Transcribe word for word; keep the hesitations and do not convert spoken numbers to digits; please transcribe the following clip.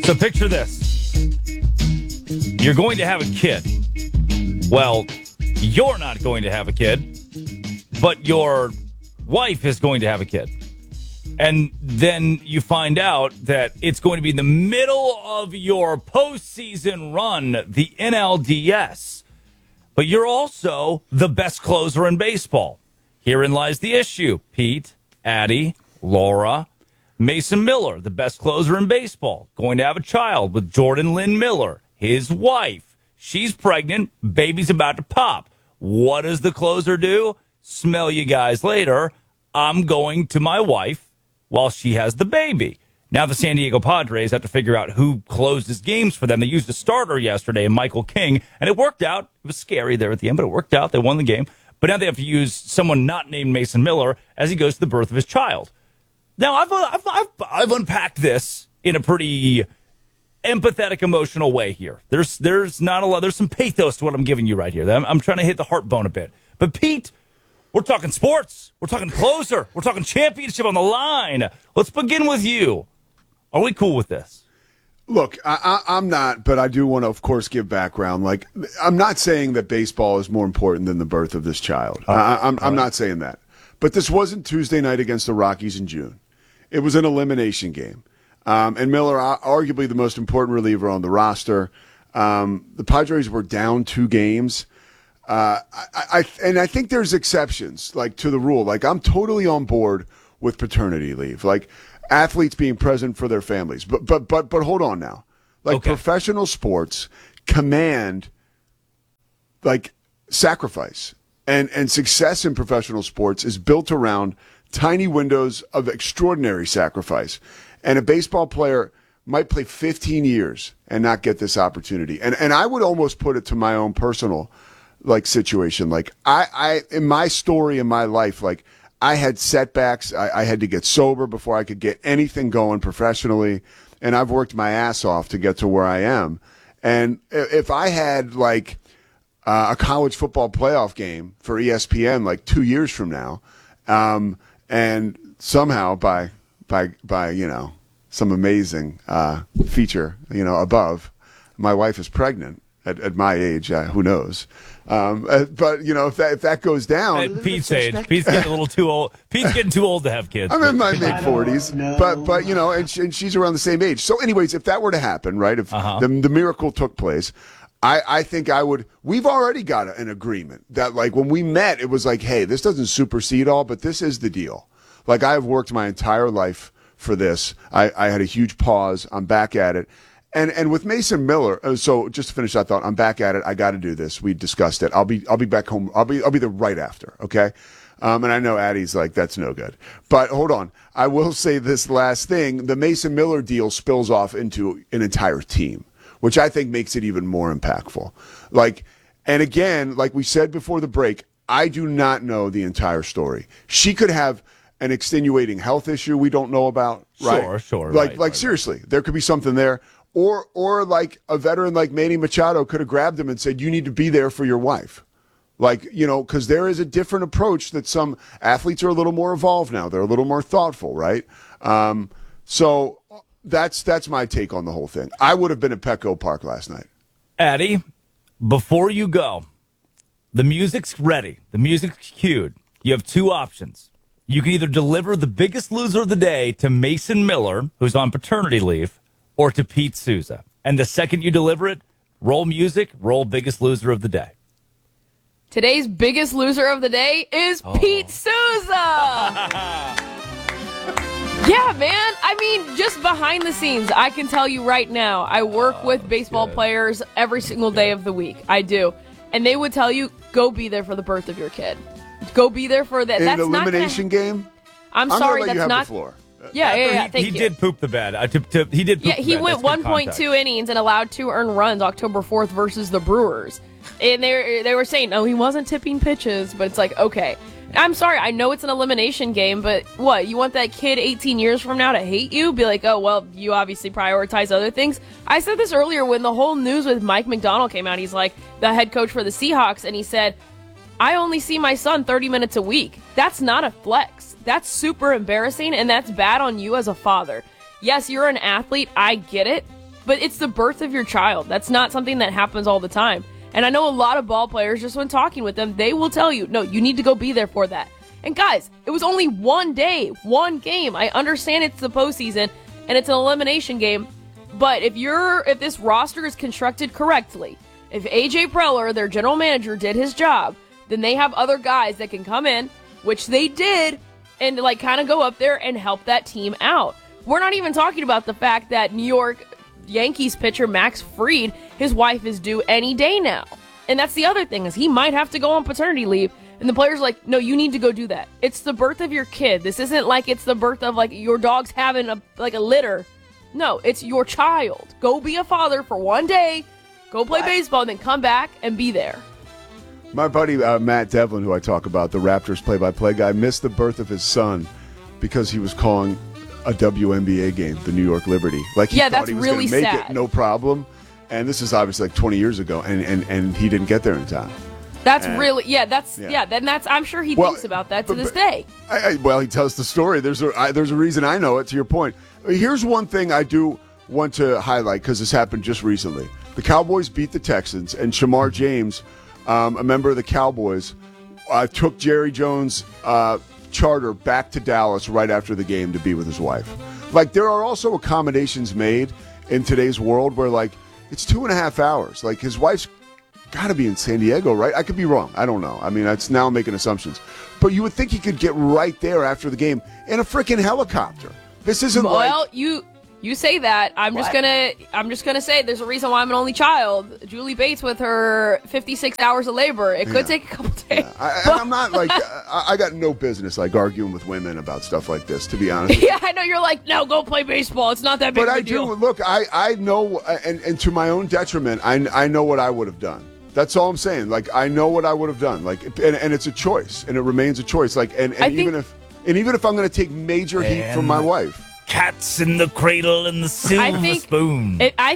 So picture this. You're going to have a kid. Well, you're not going to have a kid, but your wife is going to have a kid. And then you find out that it's going to be in the middle of your postseason run, the N L D S. But you're also the best closer in baseball. Herein lies the issue. Pete, Addie, Laura, Mason Miller, the best closer in baseball, going to have a child with Jordan Lynn Miller, his wife. She's pregnant. Baby's about to pop. What does the closer do? Smell you guys later. I'm going to my wife while she has the baby. Now the San Diego Padres have to figure out who closed his games for them. They used a starter yesterday, Michael King, and it worked out. It was scary there at the end, but it worked out. They won the game. But now they have to use someone not named Mason Miller as he goes to the birth of his child. Now, I've, I've, I've, I've unpacked this in a pretty empathetic, emotional way here. There's there's not a lot. There's some pathos to what I'm giving you right here. I'm, I'm trying to hit the heart bone a bit. But, Pete, we're talking sports. We're talking closer. We're talking championship on the line. Let's begin with you. Are we cool with this? Look, I, I, I'm not, but I do want to, of course, give background. Like, I'm not saying that baseball is more important than the birth of this child. Uh, I, I'm, I'm not saying that. But this wasn't Tuesday night against the Rockies in June. It was an elimination game. Um, and Miller, arguably the most important reliever on the roster. Um, the Padres were down two games. Uh, I, I and I think there's exceptions, like, to the rule. Like, I'm totally on board with paternity leave, like athletes being present for their families. But but but but hold on now, like okay. Professional sports command like sacrifice, and and success in professional sports is built around tiny windows of extraordinary sacrifice. And a baseball player might play fifteen years and not get this opportunity. And and I would almost put it to my own personal like situation. Like I, I in my story in my life, like I had setbacks. I, I had to get sober before I could get anything going professionally. And I've worked my ass off to get to where I am. And if I had like uh, a college football playoff game for E S P N like two years from now, um, and somehow by by by you know some amazing uh, feature you know above, my wife is pregnant at, at my age. Uh, who knows? Um, uh, but you know if that if that goes down, at Pete's age, Pete's getting a little too old. Pete's getting too old to have kids. I'm in my mid forties, but but you know, and, she, and she's around the same age. So, anyways, if that were to happen, right? If uh-huh. the the miracle took place. I, I think I would, we've already got a, an agreement that like when we met, it was like, hey, this doesn't supersede all, but this is the deal. Like I've worked my entire life for this. I, I had a huge pause. I'm back at it. And, and with Mason Miller, so just to finish that thought, I'm back at it. I got to do this. We discussed it. I'll be, I'll be back home. I'll be, I'll be there right after. Okay. Um, and I know Addie's like, that's no good, but hold on. I will say this last thing. The Mason Miller deal spills off into an entire team, which I think makes it even more impactful. Like, and again, like we said before the break, I do not know the entire story. She could have an extenuating health issue we don't know about, right? Sure, sure. Like, right, like right, seriously, right. There could be something there. Or, or like a veteran like Manny Machado could have grabbed him and said, you need to be there for your wife. Like, you know, because there is a different approach that some athletes are a little more evolved now. They're a little more thoughtful, right? Um, so... That's that's my take on the whole thing. I would have been at Petco Park last night. Addie, before you go, the music's ready. The music's cued. You have two options. You can either deliver the biggest loser of the day to Mason Miller, who's on paternity leave, or to Pete Souza. And the second you deliver it, roll music, roll biggest loser of the day. Today's biggest loser of the day is oh. Pete Souza. Yeah, man. I mean, just behind the scenes, I can tell you right now, I work oh, with baseball good. players every single day of the week. I do. And they would tell you, go be there for the birth of your kid. Go be there for that. In that's an elimination not gonna... game? I'm, I'm sorry, let that's you have not. The floor. Yeah, yeah, yeah. He, thank he you. did poop the bed. Uh, to, to, he did poop yeah, the he bed. went one point two innings and allowed two earned runs October fourth versus the Brewers. And they they were saying, no, he wasn't tipping pitches, but it's like, okay. I'm sorry, I know it's an elimination game, but what, you want that kid eighteen years from now to hate you? Be like, oh, well, you obviously prioritize other things. I said this earlier when the whole news with Mike McDonald came out. He's like the head coach for the Seahawks, and he said, I only see my son thirty minutes a week. That's not a flex. That's super embarrassing, and that's bad on you as a father. Yes, you're an athlete. I get it. but it's the birth of your child. That's not something that happens all the time. And I know a lot of ball players, just when talking with them, they will tell you, no, you need to go be there for that. And guys, it was only one day, one game. I understand it's the postseason and it's an elimination game, but if you're if this roster is constructed correctly, if A J Preller, their general manager, did his job, then they have other guys that can come in, which they did, and like kind of go up there and help that team out. We're not even talking about the fact that New York Yankees pitcher Max Fried, his wife is due any day now. And that's the other thing, is he might have to go on paternity leave. And the player's like, no, you need to go do that. It's the birth of your kid. This isn't like it's the birth of like your dog's having a like a litter. No, it's your child. Go be a father for one day, go play baseball, and then come back and be there. My buddy uh, Matt Devlin, who I talk about, the Raptors play-by-play guy, missed the birth of his son because he was calling a W N B A game, the New York Liberty. Like he Yeah, thought that's he was really going to make sad. it, no problem. And this is obviously like twenty years ago, and, and, and he didn't get there in time. That's And- really, yeah, that's, Yeah. yeah, then that's, I'm sure he Well, thinks about that to but- this but- day. I, I, well, he tells the story. There's a I, there's a reason I know it. To your point, here's one thing I do want to highlight because this happened just recently. The Cowboys beat the Texans, and Shamar James, um, a member of the Cowboys, uh, took Jerry Jones' uh, charter back to Dallas right after the game to be with his wife. Like there are also accommodations made in today's world where like it's two and a half hours. Like his wife's got to be in San Diego, right? I could be wrong. I don't know. I mean, it's now I'm making assumptions. But you would think he could get right there after the game in a freaking helicopter. This isn't Well, like... you you say that. I'm just What? gonna I'm just gonna say there's a reason why I'm an only child. Julie Bates with her fifty-six hours of labor. It could Yeah. take a couple days. I, and I'm not like... I, I got no business like arguing with women about stuff like this, to be honest. Yeah, I know you're like, no, go play baseball. It's not that big But of a I deal. do... Look, I, I know, and, and to my own detriment, I, I know what I would have done. That's all I'm saying. Like, I know what I would have done. Like, and, and it's a choice, and it remains a choice. Like, and, I and think- even if... And even if I'm going to take major heat from my And- wife... Cats in the cradle and the silver I think spoon. It, I